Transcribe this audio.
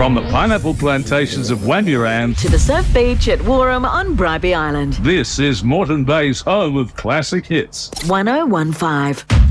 From the pineapple plantations of Wamuran to the surf beach at Warham on Bribie Island. This is Moreton Bay's home of classic hits. 1015.